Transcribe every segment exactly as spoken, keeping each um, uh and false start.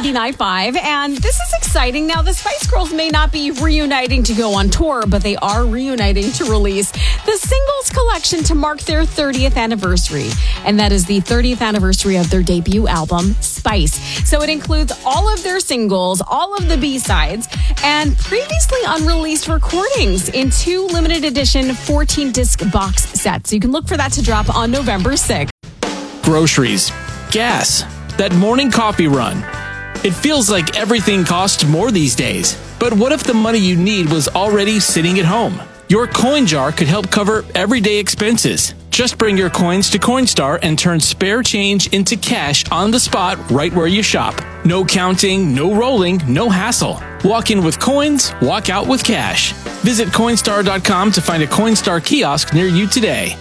ninety-nine point five, and this is exciting. Now, the Spice Girls may not be reuniting to go on tour, but they are reuniting to release the singles collection to mark their thirtieth anniversary, and that is the thirtieth anniversary of their debut album, Spice. So it includes all of their singles, all of the B-sides, and previously unreleased recordings in two limited edition fourteen-disc box sets. You can look for that to drop on November sixth. Groceries, gas, that morning coffee run. It feels like everything costs more these days. But what if the money you need was already sitting at home? Your coin jar could help cover everyday expenses. Just bring your coins to Coinstar and turn spare change into cash on the spot right where you shop. No counting, no rolling, no hassle. Walk in with coins, walk out with cash. Visit Coinstar dot com to find a Coinstar kiosk near you today.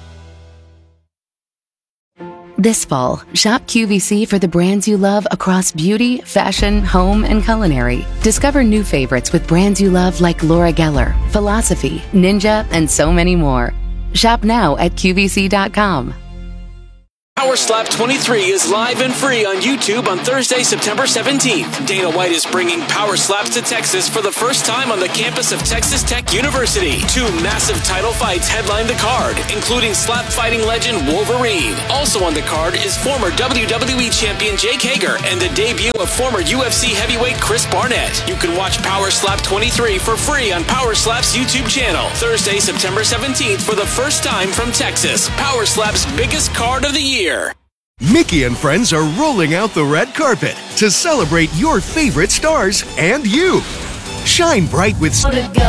This fall, shop Q V C for the brands you love across beauty, fashion, home, and culinary. Discover new favorites with brands you love like Laura Geller, Philosophy, Ninja, and so many more. Shop now at Q V C dot com. Power Slap twenty-three is live and free on YouTube on Thursday, September seventeenth. Dana White is bringing Power Slaps to Texas for the first time on the campus of Texas Tech University. Two massive title fights headline the card, including slap fighting legend Wolverine. Also on the card is former W W E champion Jake Hager and the debut of former U F C heavyweight Chris Barnett. You can watch Power Slap twenty-three for free on Power Slap's YouTube channel. Thursday, September seventeenth for the first time from Texas. Power Slap's biggest card of the year. Mickey and friends are rolling out the red carpet to celebrate your favorite stars and you. Shine bright with